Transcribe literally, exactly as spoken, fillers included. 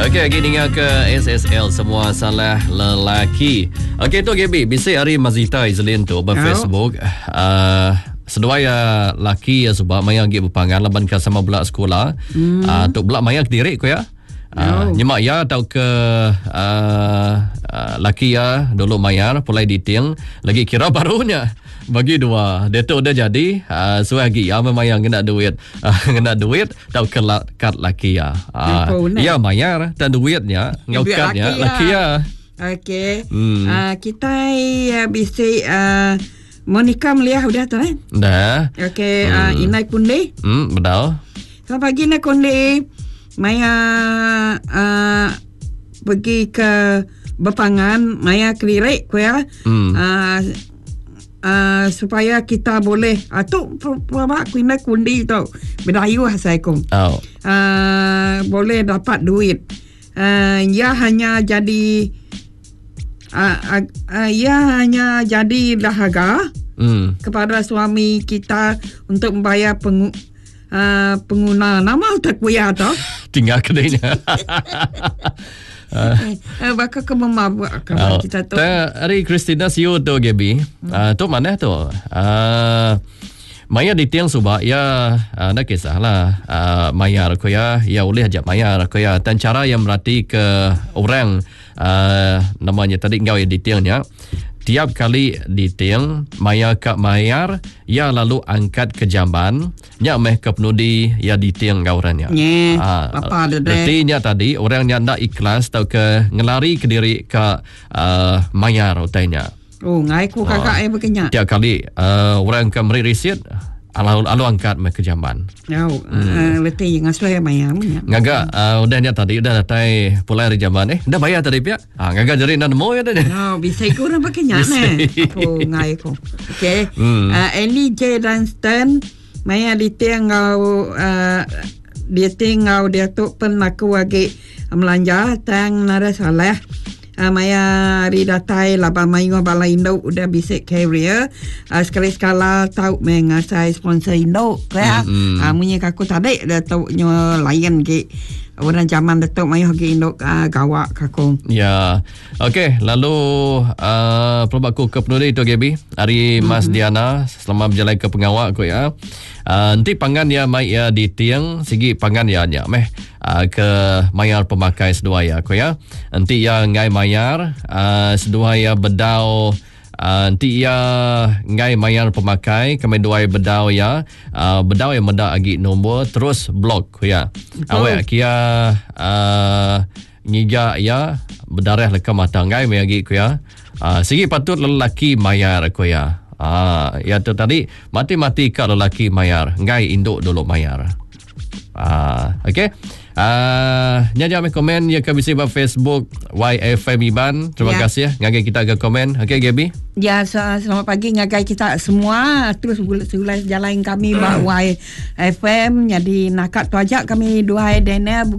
Okey, lagi dengar ke S S L semua salah lelaki. Okey, tu Gaby, bisik hari Mazita Izlin tu ber Facebook. Uh, Sedua laki ya sebab maya gi berpangan laban ka sama bulak sekolah. Hmm. Uh, tu bulak maya direk ko ya. Uh, no. Nyemak ya tau ke uh, uh, laki ya dulu mayar pulai diting lagi kira barunya bagi dua dia tu udah jadi uh, suagi ya memayang kena duit uh, kena duit tau ke la, kad laki ya uh, ya mayar dan duitnya ngaukatnya laki ya. Okey. Hmm. Uh, kita uh, bisik uh, Monica melihat udah tu kan? Dah. Okey, hmm. uh, inai kundi. Hmm, betul. Selamat pagi nak kundi. Maya uh, pergi ke berpangan, Maya kelirik ko ya. Hmm. Uh, uh, supaya kita boleh atuk apa kena kundi tu berdayu hasaikum. Oh. Uh, boleh dapat duit. Uh, ia hanya jadi uh, uh, uh, ia hanya jadi dahaga hmm. kepada suami kita untuk membayar pengu Uh, pengguna nama tak kuya tu tinggal kedainya. uh, bakal ke memabuk kalau oh, kita tu. Hari Christina siu tu Gaby. Hmm. Uh, tu mana tu? Uh, Maya di tiang subak ya uh, nak kisahlah uh, mayar ko ya ya boleh ajak mayar ko ya dan cara yang berarti ke orang uh, namanya tadi ngau di tiangnya. Tiap kali di tiang maya kak mayar ya lalu angkat ke jamban nya meh ke penudi ya di tiang gaurannya. Nye, ah, apa ada deh. Berarti tadi orang yang nak ikhlas tau ke ngelari ke diri ke uh, mayar utainya. Oh ngai ku kakak ai uh, berkenyak. Tiap kali uh, orang ke meri risit Alu, alu angkat me ke jamban. Ya, uh, letih ngasuh mayar. Ngaga uh, udahnya tadi udah datai pulai dari jamban eh. Dah bayar tadi pia. Ah ngaga jadi nan mo ya dah. No, bisa ku orang pakai nyak ne. Aku ngai ku. Okey. Hmm. Uh, Ellie J Dunstan maya di tiangau uh, dia tinggal dia tu pernah ku lagi melanja tang nara salah. Uh, maya ridatai laba mayu bala Indo udah bisik carrier uh, sekali-sekala tahu mengasai sponsor Indo kaya mm-hmm. uh, munyi kaku tadi dah tahu nyo layan ke orang zaman datuk mayu ke Indo uh, gawak kaku ya. Okey, lalu uh, perbaku ke penuri itu Gaby hari mm-hmm. Mas Diana selamat berjalan ke pengawak ko ya. Uh, nanti pangan ya mai ya di tiang segi pangan ya nya meh uh, ke mayar pemakai sedua ya ko ya. Nanti ya ngai mayar uh, sedua ya bedau uh, nanti ya ngai mayar pemakai kami dua bedau ya uh, bedau yang meda agi nombor terus blok ko ya. Awak kia uh, ngiga ya bedarah leka mata ngai mai agi ko ya. Uh, segi patut lelaki mayar ko ya. Ah, ya tu tadi mati-mati kat lelaki mayar, ngai induk dulu mayar. Ah, okey. Ah, nyaja me komen ya ke bisi ba Facebook Y F M Iban. Terima ya. kasih ya ngagai kita ke komen. Okey Gaby. Ya, selamat pagi ngagai kita semua. Terus segala jalan kami ba Y F M. Jadi nakat tu ajak kami dua dena